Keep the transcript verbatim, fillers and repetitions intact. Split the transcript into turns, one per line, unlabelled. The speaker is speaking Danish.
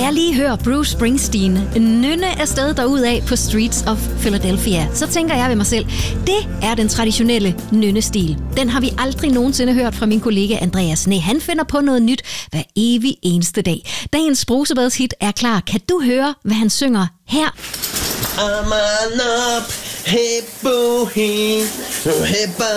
jeg lige hører Bruce Springsteen nynne afsted derudad på Streets of Philadelphia, så tænker jeg ved mig selv, det er den traditionelle nynnestil. Den har vi aldrig nogensinde hørt fra min kollega Andreas. Nej, han finder på noget nyt hver evig eneste dag. Dagens brusebadshit er klar. Kan du høre, hvad han synger her?
I'm an up, hey boo, hey, hey